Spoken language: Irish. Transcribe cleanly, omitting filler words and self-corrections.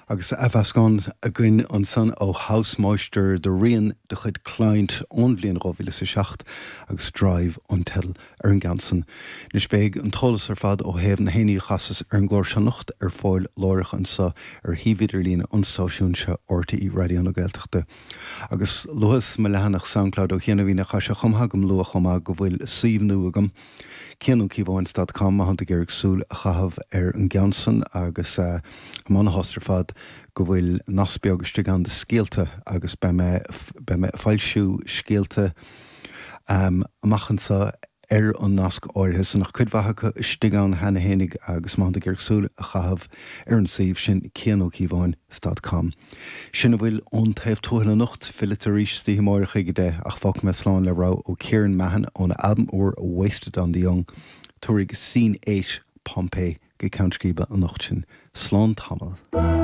agus a bheascán a grin an san ó Housemeister de rion de chud Client ón bblion 2007 agus Drive an tell ar an gansan. Nus beag an tolas ar fad ó héamh na héanaí chasas ar an glór seanocht ar fáil láirich an sa ar hívidir lína an stáisiúnse RTí Radio na Gaeltachta. Agus luas me lehanach SoundCloud ó chéana bhína chaise chumthagam lua chumá go bhfuil síomhnú agam. Cianúcíháins.com a hananta ggéirigh súl a chahabh ar an gansan agus man hostar fad go bhfuil naspi agus gan de scéalte agus be me fáilsiú scéalte amachchansa ar an nasc áirithe san nach chudmhaithe stigán hena hénig agus man hanta ggéirigh súl a chahabh ar an saomh sin cianúcíháin.com. Sin bhfuil ón taobh tuaithe nocht filitar ríis tí máiricha go dé ach fág me sláán le rá ó Kieran Mahan ón album or Wasted on the Young tuaigh Scene 8 Pompeii go countríbe an nocht sin. Slán tamil.